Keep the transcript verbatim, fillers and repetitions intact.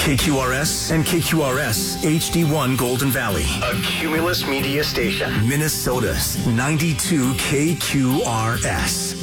K Q R S and K Q R S H D one Golden Valley. A Cumulus Media Station. Minnesota's ninety-two K Q R S.